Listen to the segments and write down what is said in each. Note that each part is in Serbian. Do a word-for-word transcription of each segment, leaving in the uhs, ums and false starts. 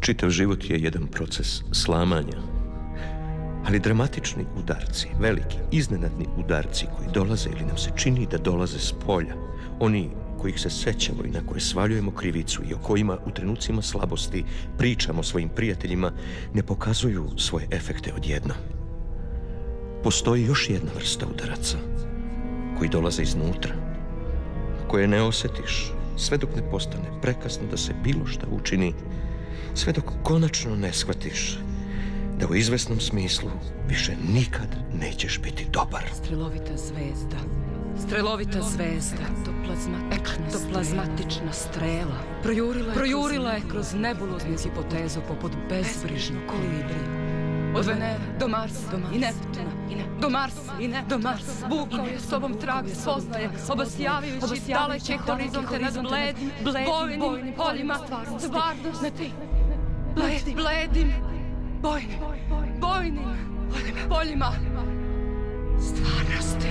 Čitav život je jedan proces slamanja, ali dramatični udarci, veliki, iznenadni udarci koji dolaze ili nam se čini da dolaze s polja, oni kojih se sećamo i na koje svaljujemo krivicu i o kojima u trenucima slabosti pričamo svojim prijateljima, ne pokazuju svoje efekte odjednom. Postoji još jedna vrsta udaraca koji dolaze iznutra, koje ne osetiš sve dok ne postane prekasno da se bilo šta učini, sve dok konačno ne shvatiš da u izvesnom smislu više nikad nećeš biti dobar. Strelovita zvezda, strelovita zvezda, ektoplazmatična strela, projurila, projurila je kroz nebuloznu hipotezu poput bezbrižnog kolibri. Od Venere do Marsa i Neptuna, do Marsa i do Marsa, vukao je sobom trag spoznaje, obasjavajući daleke horizonte nad bledim, bojnim poljima stvarnosti, bledim, bojnim, bojnim poljima stvarnosti.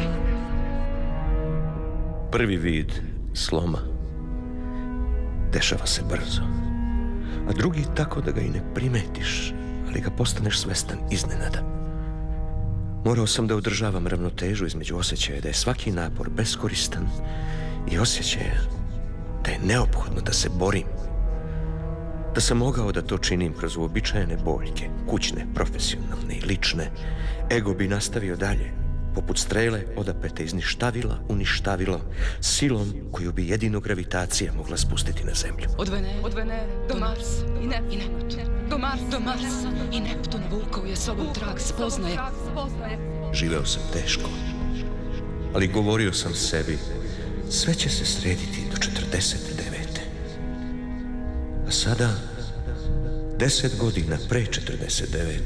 Prvi vid sloma dešava se brzo, a drugi tako da ga i ne primetiš, ali ga postaneš svestan iznenada. Morao sam da održavam ravnotežu između osjećaja da je svaki napor beskoristan i osjećaja da je neophodno da se borim. Da sam mogao da to činim kroz uobičajene boljke, kućne, profesionalne i lične, ego bi nastavio dalje, poput strele odapete iz ništavila u ništavilo, silom koju bi jedino gravitacija mogla spustiti na zemlju. Od Venere, od Venere do Marsa i Neptuna, do Marsa, do Marsa i Neptuna vukao je sobom trag spoznaje. Živeo sam teško, ali govorio sam sebi, sve će se srediti do četrdeset devete. A sada, deset godina pre četrdeset devete,